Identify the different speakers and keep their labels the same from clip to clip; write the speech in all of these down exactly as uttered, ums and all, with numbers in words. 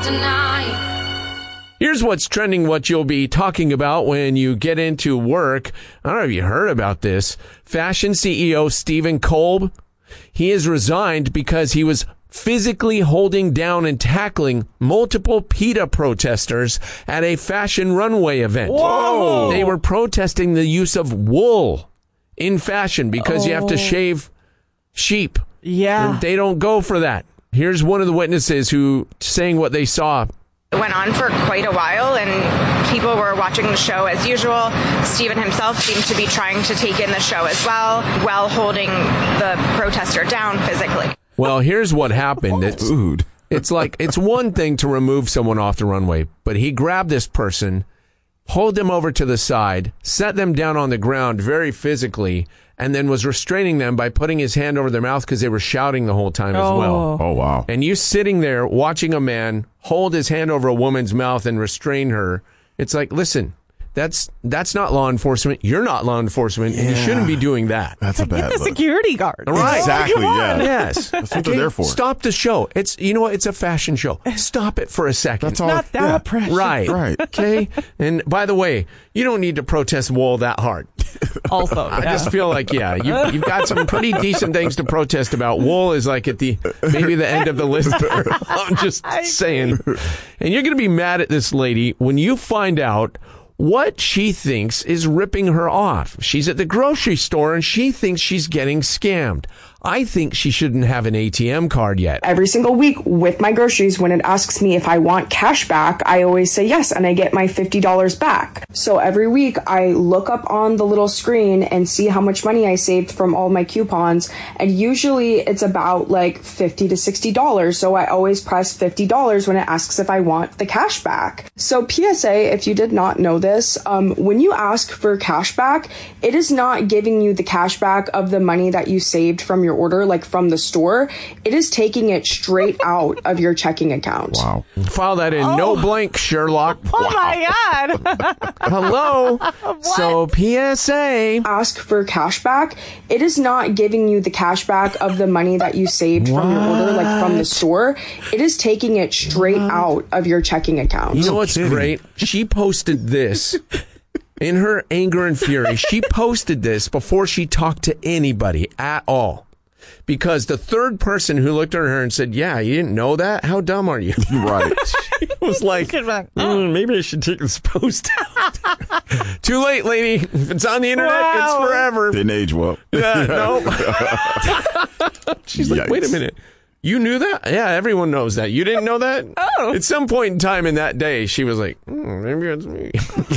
Speaker 1: tonight.
Speaker 2: Here's what's trending, what you'll be talking about when you get into work. I don't know if you heard about this. Fashion C E O Stephen Kolb, he has resigned because he was physically holding down and tackling multiple PETA protesters at a fashion runway event.
Speaker 3: Whoa!
Speaker 2: They were protesting the use of wool in fashion because oh. you have to shave sheep.
Speaker 3: Yeah.
Speaker 2: They don't go for that. Here's one of the witnesses who saying what they saw.
Speaker 4: It went on for quite a while, and people were watching the show as usual. Stephen himself seemed to be trying to take in the show as well, while holding the protester down physically.
Speaker 2: Well, here's what happened. It's, it's like, it's one thing to remove someone off the runway, but he grabbed this person, pulled them over to the side, set them down on the ground very physically, and then was restraining them by putting his hand over their mouth because they were shouting the whole time
Speaker 3: oh.
Speaker 2: as well.
Speaker 5: Oh, wow.
Speaker 2: And you sitting there watching a man hold his hand over a woman's mouth and restrain her, it's like, listen, that's that's not law enforcement. You're not law enforcement, yeah. and you shouldn't be doing that.
Speaker 5: That's a bad
Speaker 3: Get the
Speaker 5: look.
Speaker 3: security guard.
Speaker 2: Right.
Speaker 5: Exactly, yeah.
Speaker 2: Yes.
Speaker 5: That's what they're there for.
Speaker 2: Stop the show. It's, you know what? It's a fashion show. Stop it for a second.
Speaker 5: That's all.
Speaker 3: Not that
Speaker 5: yeah.
Speaker 3: precious.
Speaker 2: Right.
Speaker 5: Right.
Speaker 2: Okay. And by the way, you don't need to protest wool that hard.
Speaker 3: Also,
Speaker 2: I
Speaker 3: yeah.
Speaker 2: just feel like, yeah, you, you've got some pretty decent things to protest about. Wool is like at the, maybe the end of the list. I'm just saying. And you're going to be mad at this lady when you find out what she thinks is ripping her off. She's at the grocery store and she thinks she's getting scammed. I think she shouldn't have an A T M card yet.
Speaker 6: Every single week with my groceries, when it asks me if I want cash back, I always say yes, and I get my fifty dollars back. So every week I look up on the little screen and see how much money I saved from all my coupons, and usually it's about like fifty to sixty dollars. So I always press fifty dollars when it asks if I want the cash back. So P S A, if you did not know this, um, when you ask for cash back, it is not giving you the cash back of the money that you saved from your order, like from the store. It is taking it straight out of your checking account.
Speaker 5: Wow.
Speaker 2: File that in
Speaker 3: Oh.
Speaker 2: no blank, Sherlock.
Speaker 3: Oh
Speaker 2: Wow.
Speaker 3: my God.
Speaker 2: Hello. So P S A.
Speaker 6: Ask for cash back. It is not giving you the cash back of the money that you saved from your order, like from the store. It is taking it straight what? out of your checking account.
Speaker 2: You know what's great? She posted this. In her anger and fury, she posted this before she talked to anybody at all. Because the third person who looked at her and said, yeah, you didn't know that? How dumb are you?
Speaker 5: Right.
Speaker 2: She was like, mm, maybe I should take this post out. Too late, lady. If it's on the internet,
Speaker 3: Wow.
Speaker 2: it's forever.
Speaker 5: Didn't age well.
Speaker 2: Yeah, no. She's like,
Speaker 5: Yikes.
Speaker 2: wait a minute. You knew that? Yeah, everyone knows that. You didn't know that?
Speaker 3: Oh.
Speaker 2: At some point in time in that day, she was like, mm, maybe it's me.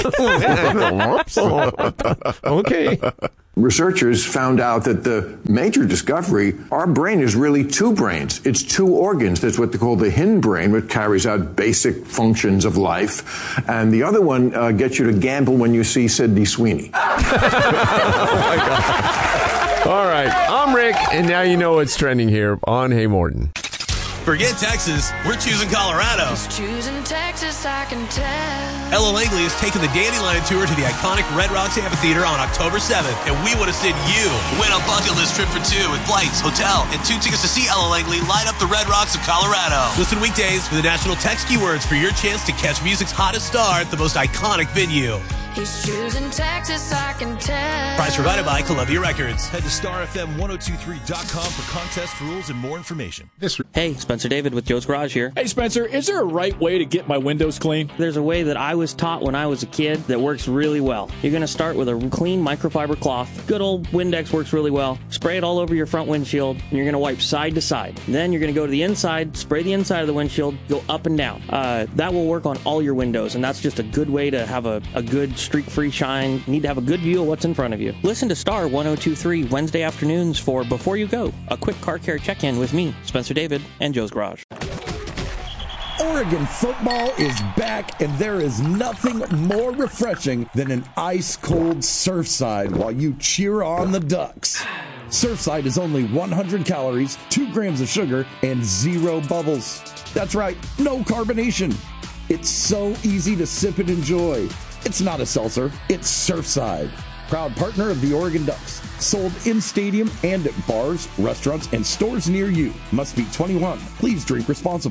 Speaker 2: Okay.
Speaker 7: Researchers found out that the major discovery, our brain is really two brains. It's two organs. There's what they call the hindbrain, which carries out basic functions of life. And the other one uh, gets you to gamble when you see Sydney Sweeney.
Speaker 2: Oh my God. All right. I'm Rick, and now you know what's trending here on Hey Morton.
Speaker 8: Forget Texas, we're choosing Colorado.
Speaker 1: Just choosing Texas, I can tell.
Speaker 8: Ella Langley is taking the Dandelion Tour to the iconic Red Rocks Amphitheater on October seventh, and we want to send you. Win a bucket list trip for two with flights, hotel, and two tickets to see Ella Langley light up the Red Rocks of Colorado. Listen weekdays for the national text keywords for your chance to catch music's hottest star at the most iconic venue.
Speaker 1: He's choosing Texas, I can tell.
Speaker 8: Prize provided by Columbia Records.
Speaker 9: Head to star f m ten twenty-three dot com for contest rules and more information.
Speaker 10: This.
Speaker 11: Hey, Spencer David with Joe's Garage here.
Speaker 10: Hey, Spencer, is there a right way to get my windows clean?
Speaker 11: There's a way that I was taught when I was a kid that works really well. You're going to start with a clean microfiber cloth. Good old Windex works really well. Spray it all over your front windshield, and you're going to wipe side to side. Then you're going to go to the inside, spray the inside of the windshield, go up and down. Uh, that will work on all your windows, and that's just a good way to have a, a good streak-free shine. You need to have a good view of what's in front of you. Listen to Star ten twenty-three Wednesday afternoons for Before You Go, a quick car care check-in with me, Spencer David, and Joe's Garage.
Speaker 12: Oregon football is back, and there is nothing more refreshing than an ice-cold Surfside while you cheer on the Ducks. Surfside is only one hundred calories, two grams of sugar, and zero bubbles. That's right, no carbonation. It's so easy to sip and enjoy. It's not a seltzer, it's Surfside. Proud partner of the Oregon Ducks. Sold in stadium and at bars, restaurants, and stores near you. Must be twenty-one. Please drink responsibly.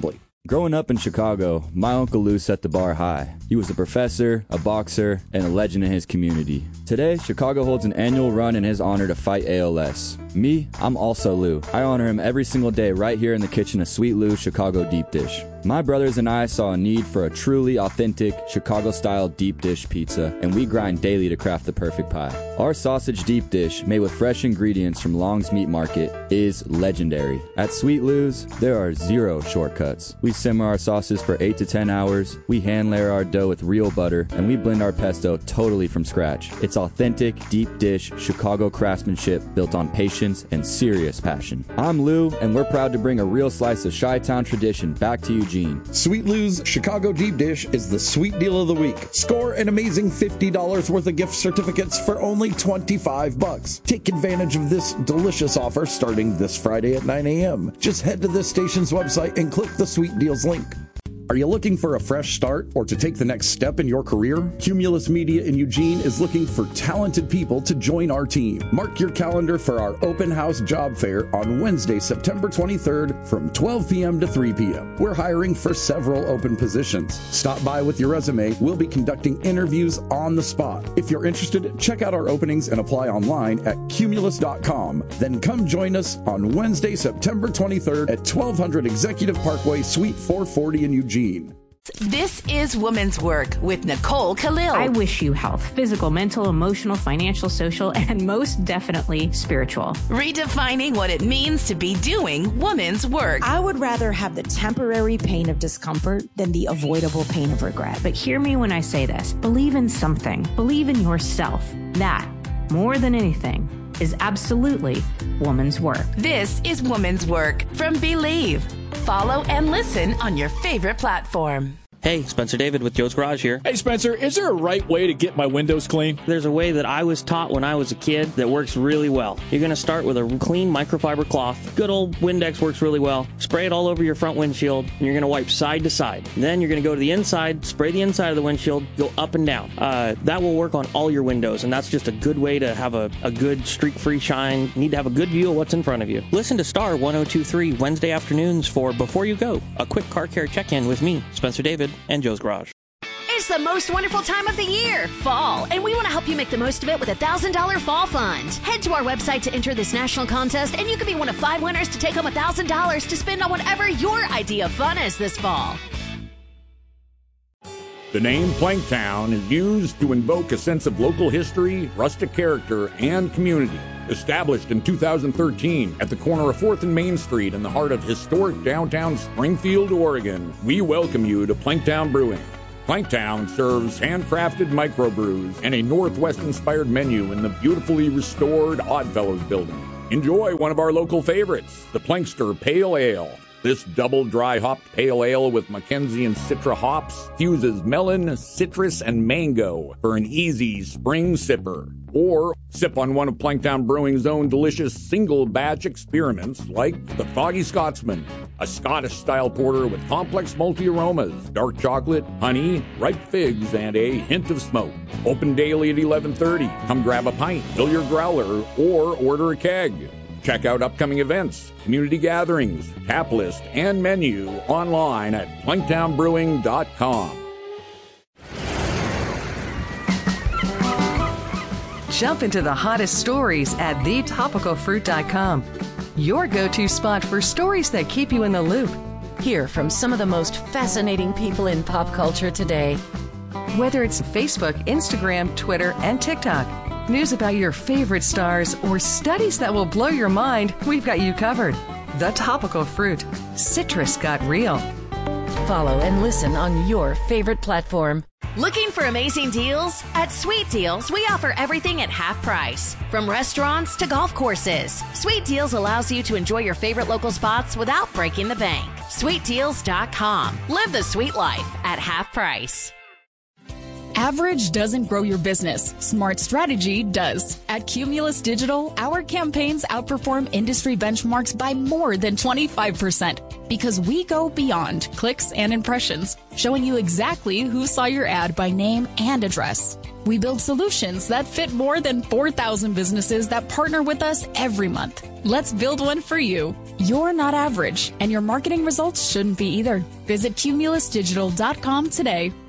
Speaker 5: Growing up in Chicago, my Uncle Lou set the bar high. He was a professor, a boxer, and a legend in his community. Today, Chicago holds an annual run in his honor to fight A L S. Me, I'm also Lou. I honor him every single day right here in the kitchen of Sweet Lou Chicago Deep Dish. My brothers and I saw a need for a truly authentic Chicago-style deep dish pizza, and we grind daily to craft the perfect pie. Our sausage deep dish, made with fresh ingredients from Long's Meat Market, is legendary. At Sweet Lou's, there are zero shortcuts. We simmer our sauces for eight to ten hours, we hand layer our dough with real butter, and we blend our pesto totally from scratch. It's authentic, deep dish, Chicago craftsmanship built on patience and serious passion. I'm Lou, and we're proud to bring a real slice of Chi-Town tradition back to Eugene.
Speaker 12: Sweet Lou's Chicago Deep Dish is the sweet deal of the week. Score an amazing fifty dollars worth of gift certificates for only twenty-five bucks. Take advantage of this delicious offer starting this Friday at nine a.m. Just head to this station's website and click the Sweet Deals link. Are you looking for a fresh start or to take the next step in your career? Cumulus Media in Eugene is looking for talented people to join our team. Mark your calendar for our open house job fair on Wednesday, September twenty-third from twelve p.m. to three p.m. We're hiring for several open positions. Stop by with your resume. We'll be conducting interviews on the spot. If you're interested, check out our openings and apply online at cumulus dot com. Then come join us on Wednesday, September twenty-third at twelve hundred Executive Parkway, Suite four forty in Eugene.
Speaker 13: This is Woman's Work with Nicole Khalil.
Speaker 14: I wish you health, physical, mental, emotional, financial, social, and most definitely spiritual.
Speaker 13: Redefining what it means to be doing woman's work.
Speaker 15: I would rather have the temporary pain of discomfort than the avoidable pain of regret.
Speaker 14: But hear me when I say this. Believe in something. Believe in yourself. That, more than anything, is absolutely woman's work.
Speaker 13: This is Woman's Work from Believe. Follow and listen on your favorite platform.
Speaker 11: Hey, Spencer David with Joe's Garage here.
Speaker 10: Hey, Spencer, is there a right way to get my windows clean?
Speaker 11: There's a way that I was taught when I was a kid that works really well. You're going to start with a clean microfiber cloth. Good old Windex works really well. Spray it all over your front windshield, and you're going to wipe side to side. Then you're going to go to the inside, spray the inside of the windshield, go up and down. Uh, that will work on all your windows, and that's just a good way to have a, a good streak-free shine. You need to have a good view of what's in front of you. Listen to Star one oh two point three Wednesday afternoons for Before You Go, a quick car care check-in with me, Spencer David, and Joe's Garage.
Speaker 16: It's the most wonderful time of the year, fall, and we want to help you make the most of it with a one thousand dollars Fall Fund. Head to our website to enter this national contest, and you could be one of five winners to take home one thousand dollars to spend on whatever your idea of fun is this fall.
Speaker 17: The name Planktown is used to invoke a sense of local history, rustic character, and community. Established in two thousand thirteen at the corner of fourth and Main Street in the heart of historic downtown Springfield, Oregon, we welcome you to Planktown Brewing. Planktown serves handcrafted microbrews and a Northwest-inspired menu in the beautifully restored Oddfellows building. Enjoy one of our local favorites, the Plankster Pale Ale. This double dry hopped pale ale with Mackenzie and Citra hops fuses melon, citrus, and mango for an easy spring sipper. Or sip on one of Planktown Brewing's own delicious single batch experiments like the Foggy Scotsman, a Scottish-style porter with complex multi-aromas, dark chocolate, honey, ripe figs, and a hint of smoke. Open daily at eleven thirty. Come grab a pint, fill your growler, or order a keg. Check out upcoming events, community gatherings, tap list, and menu online at planktown brewing dot com.
Speaker 18: Jump into the hottest stories at the topical fruit dot com. Your go-to spot for stories that keep you in the loop.
Speaker 19: Hear from some of the most fascinating people in pop culture today.
Speaker 18: Whether it's Facebook, Instagram, Twitter, and TikTok, news about your favorite stars, or studies that will blow your mind, we've got you covered. The Topical Fruit. Citrus got real.
Speaker 19: Follow and listen on your favorite platform.
Speaker 16: Looking for amazing deals? At Sweet Deals, we offer everything at half price. From restaurants to golf courses, Sweet Deals allows you to enjoy your favorite local spots without breaking the bank. sweet deals dot com. Live the sweet life at half price.
Speaker 20: Average doesn't grow your business. Smart strategy does. At Cumulus Digital, our campaigns outperform industry benchmarks by more than twenty-five percent because we go beyond clicks and impressions, showing you exactly who saw your ad by name and address. We build solutions that fit more than four thousand businesses that partner with us every month. Let's build one for you. You're not average, and your marketing results shouldn't be either. Visit cumulus digital dot com today.